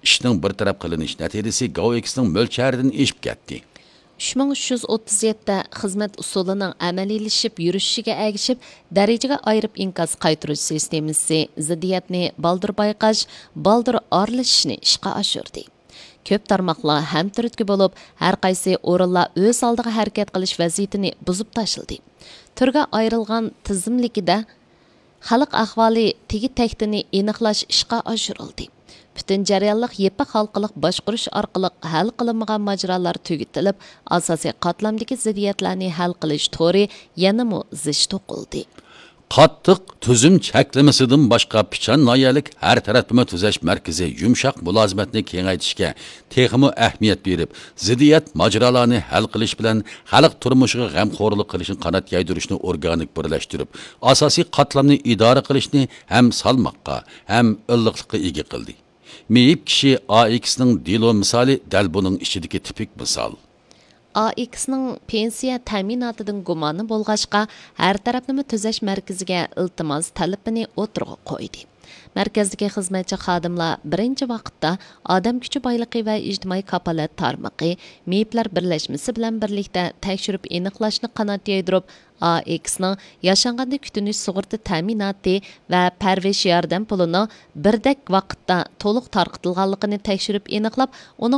ishning bir taraf qilinish natijasi GAVEX'ning mo'lcharidan eshib ketdi. 3337 xizmat usulining amaliylashib yurishiga ergishib, darajaga ayirib inkos qaytirish sistemasi ziddiyatni baldir bayqash, baldir aralashishni ishga oshirdi. Ko'p tarmoqlar ham turtki bo'lib, har qaysi o'rinlar o'z oldiga harakat qilish vaziyatini buzib tashildi. Turga ayrilgan tizimlikida xalq ahvoli tegi taktini aniqlash ishga oshirildi. Bütün jarayonliq yepi xalqiliq boshqarish orqali hal qilinmagan majralar tugatilib, asosiy qatlamdagi ziddiyatlarni hal qilish to'ri yanamı zish to'qildi. Qattiq tuzum cheklamasidan boshqa pichan noyalik har taraflama tuzash markazi yumshoq mulozimatni kengaytirishga texmo ahamiyat berib, ziddiyat majralarni hal qilish bilan xalq turmushiga g'amxo'rlik qilishni qanot yaydirishni organik birlashtirib, asosiy qatlamni idora qilishni ham salmoqqa, ham illiqlikqa ega qildi. Meyip kishi AX'ning Dilo misoli dal buning ichidagi tipik misol. AX'ning pensiya ta'minotidan gumoni bo'lg'achqa har taraflama tuzash markaziga iltimos talabini o'tirg'a qo'ydi. Markazdagi xizmatchi xodimlar birinchi vaqtda odam kuchi boyligi va ijtimoiy kapolat tarmoqi meyiplar birlashmasi bilan birlikda tekshirib aniqlashni qanot yaydirib, AX'ning yashanganda kutunish sug'urta ta'minoti va parvarish yordam pulini birdek vaqtda to'liq tarqatilganligini tekshirib aniqlab, uning